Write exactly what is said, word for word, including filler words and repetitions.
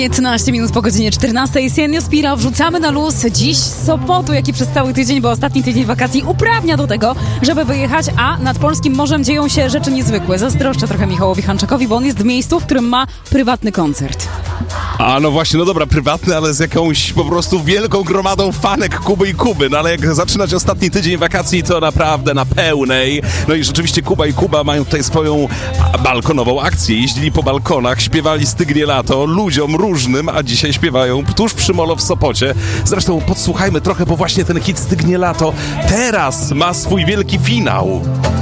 piętnaście minut po godzinie czternastej. Senio Spira wrzucamy na luz dziś z Sopotu, jak i przez cały tydzień, bo ostatni tydzień wakacji uprawnia do tego, żeby wyjechać, a nad polskim morzem dzieją się rzeczy niezwykłe. Zazdroszczę trochę Michałowi Hanczakowi, bo on jest w miejscu, w którym ma prywatny koncert. A no właśnie, no dobra, prywatny, ale z jakąś po prostu wielką gromadą fanek Kuby i Kuby. No ale jak zaczynać ostatni tydzień wakacji, to naprawdę na pełnej. No i rzeczywiście Kuba i Kuba mają tutaj swoją balkonową akcję. Jeździli po balkonach, śpiewali Stygnie lato ludziom różnym, a dzisiaj śpiewają tuż przy molo w Sopocie. Zresztą podsłuchajmy trochę, bo właśnie ten hit Stygnie lato teraz ma swój wielki finał.